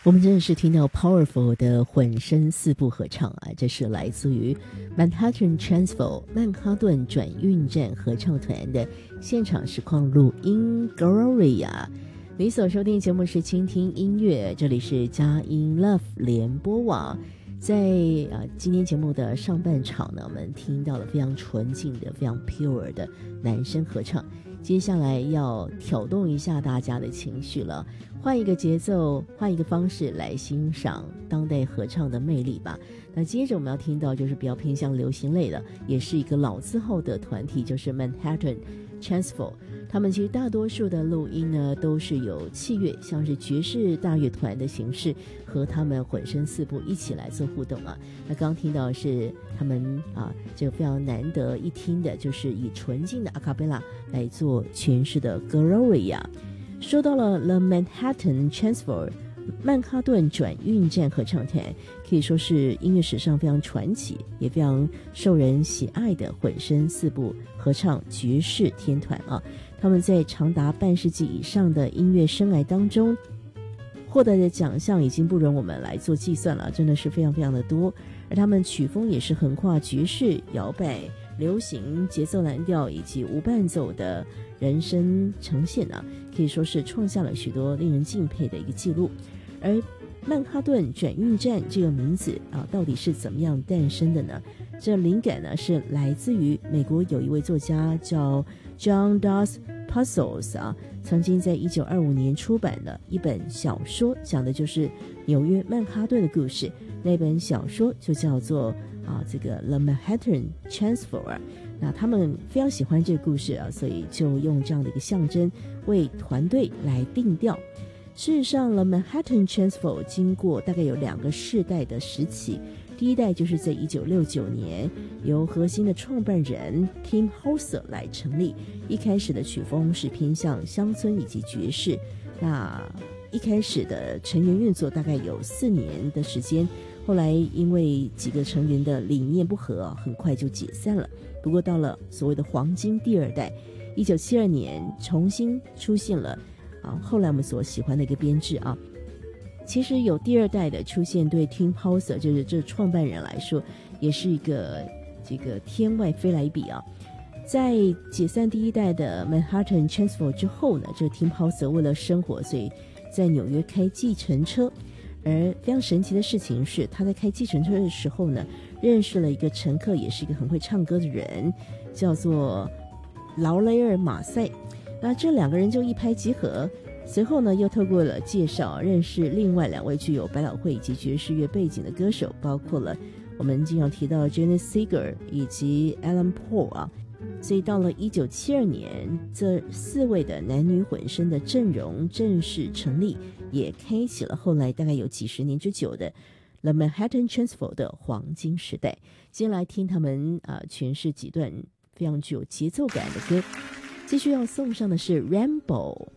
我们真的是听到 powerful 的混声四部合唱啊，这是来自于 Manhattan Transfer 曼哈顿转运站合唱团的现场实况录音 Gloria。 你所收听节目是倾听音乐，这里是佳音 Love 联播网。在今天节目的上半场呢，我们听到了非常纯净的非常 pure 的男声合唱，接下来要挑动一下大家的情绪了，换一个节奏，换一个方式来欣赏当代合唱的魅力吧。那接着我们要听到就是比较偏向流行类的，也是一个老字号的团体，就是 Manhattan Transfer。 他们其实大多数的录音呢都是有器乐，像是爵士大乐团的形式，和他们混声四部一起来做互动啊。那刚刚听到是他们这个非常难得一听的，就是以纯净的阿卡贝拉来做诠释的 Gloria。 说到了 The Manhattan Transfer 曼哈顿转运站合唱团，可以说是音乐史上非常传奇也非常受人喜爱的混声四部合唱爵士天团啊。他们在长达半世纪以上的音乐生涯当中获得的奖项已经不容我们来做计算了，真的是非常非常的多。而他们曲风也是横跨爵士、摇摆、流行、节奏蓝调以及无伴奏的人声呈现啊，可以说是创下了许多令人敬佩的一个记录。而曼哈顿转运站这个名字到底是怎么样诞生的呢？这灵感呢是来自于美国有一位作家叫 John Dos Passos 曾经在1925年出版的一本小说，讲的就是纽约曼哈顿的故事。那本小说就叫做这个 The Manhattan Transfer。 那他们非常喜欢这个故事所以就用这样的一个象征为团队来定调。事实上 The Manhattan Transfer 经过大概有2个世代的时期。第一代就是在1969年由核心的创办人 Tim Hauser 来成立，一开始的曲风是偏向乡村以及爵士。那一开始的成员运作大概有4年的时间，后来因为几个成员的理念不合很快就解散了。不过到了所谓的黄金第2代1972年重新出现了后来我们所喜欢的一个编制其实有第2代的出现，对 Tim Hauser 就是这创办人来说也是一个这个天外飞来一笔在解散第1代的 Manhattan Transfer 之后呢，这个 Tim Hauser 为了生活，所以在纽约开计程车。而非常神奇的事情是，他在开计程车的时候呢，认识了一个乘客，也是一个很会唱歌的人，叫做劳雷尔·马赛。那这2个人就一拍即合。随后呢，又透过了介绍认识另外2位具有百老汇以及爵士乐背景的歌手，包括了我们经常提到 Janis Seeger 以及 Alan Paul 所以到了1972年，这4位的男女混声的阵容正式成立，也开启了后来大概有几十年之久的 The Manhattan Transfer 的黄金时代。接下来听他们诠释几段非常具有节奏感的歌。继续要送上的是 Rainbow。